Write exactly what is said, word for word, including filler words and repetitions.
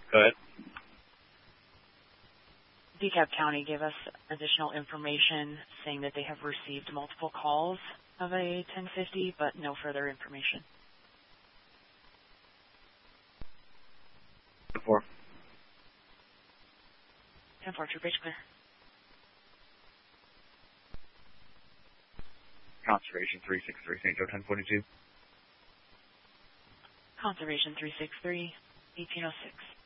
Go ahead. DeKalb County gave us additional information saying that they have received multiple calls of a ten fifty, but no further information. Four. ten four, True Bridge clear. Conservation three six three, Saint Joe ten forty-two. Conservation three six three, eighteen oh six.